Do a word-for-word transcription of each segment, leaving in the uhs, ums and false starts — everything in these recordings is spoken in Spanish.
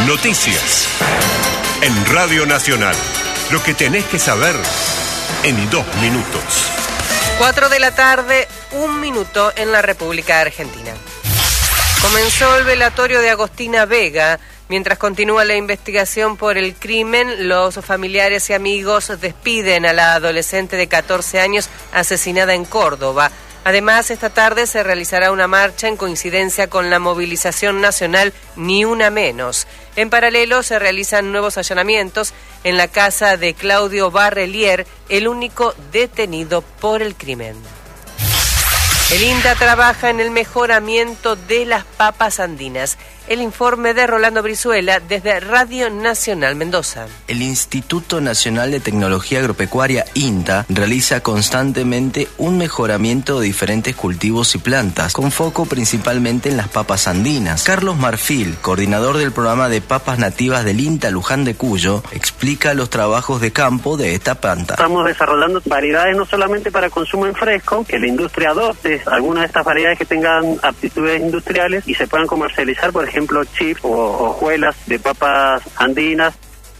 Noticias. En Radio Nacional. Lo que tenés que saber en dos minutos. Cuatro de la tarde, un minuto en la República Argentina. Comenzó el velatorio de Agostina Vega. Mientras continúa la investigación por el crimen, los familiares y amigos despiden a la adolescente de catorce años asesinada en Córdoba. Además, esta tarde se realizará una marcha en coincidencia con la movilización nacional Ni Una Menos. En paralelo, se realizan nuevos allanamientos en la casa de Claudio Barrelier, el único detenido por el crimen. El INTA trabaja en el mejoramiento de las papas andinas. El informe de Rolando Brizuela desde Radio Nacional Mendoza. El Instituto Nacional de Tecnología Agropecuaria, INTA, realiza constantemente un mejoramiento de diferentes cultivos y plantas, con foco principalmente en las papas andinas. Carlos Marfil, coordinador del programa de papas nativas del INTA Luján de Cuyo, explica los trabajos de campo de esta planta. Estamos desarrollando variedades no solamente para consumo en fresco, que la industria adopte algunas de estas variedades que tengan aptitudes industriales y se puedan comercializar, por ejemplo, ejemplo, chips o hojuelas de papas andinas.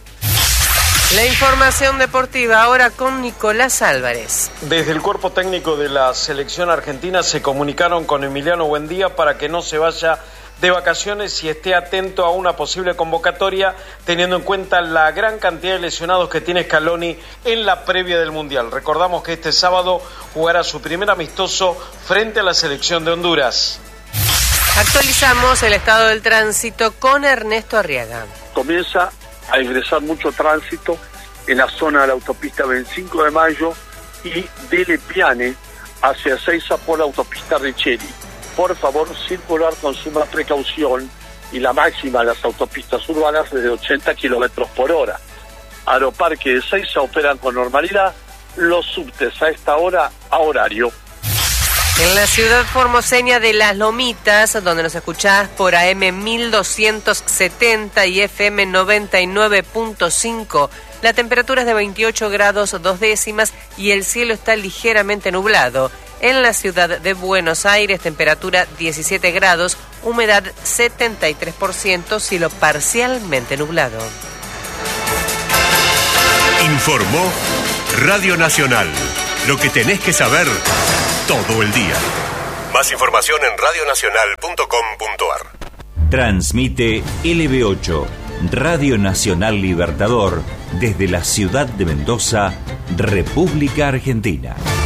La información deportiva ahora con Nicolás Álvarez. Desde el cuerpo técnico de la selección argentina se comunicaron con Emiliano Buendía para que no se vaya de vacaciones y esté atento a una posible convocatoria, teniendo en cuenta la gran cantidad de lesionados que tiene Scaloni en la previa del Mundial. Recordamos que este sábado jugará su primer amistoso frente a la selección de Honduras. Actualizamos el estado del tránsito con Ernesto Arriaga. Comienza a ingresar mucho tránsito en la zona de la autopista veinticinco de mayo y de Lepiane hacia Ezeiza por la autopista Richeri. Por favor, circular con suma precaución y la máxima de las autopistas urbanas es de ochenta kilómetros por hora. Aeroparque de Ezeiza operan con normalidad los subtes a esta hora a horario. En la ciudad formoseña de Las Lomitas, donde nos escuchás por A M mil doscientos setenta y F M noventa y nueve punto cinco, la temperatura es de veintiocho grados dos décimas y el cielo está ligeramente nublado. En la ciudad de Buenos Aires, temperatura diecisiete grados, humedad setenta y tres por ciento, cielo parcialmente nublado. Informó Radio Nacional. Lo que tenés que saber todo el día. Más información en radio nacional punto com punto a r. Transmite L B ocho, Radio Nacional Libertador, desde la ciudad de Mendoza, República Argentina.